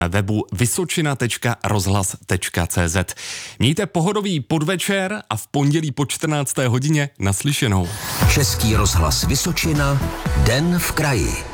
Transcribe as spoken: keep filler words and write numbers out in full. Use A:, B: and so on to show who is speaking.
A: webu vysočina tečka rozhlas tečka cé zet. Mějte pohodový podvečer a v pondělí po čtrnácté hodině naslyšenou.
B: Český rozhlas Vysočina, Den v kraji.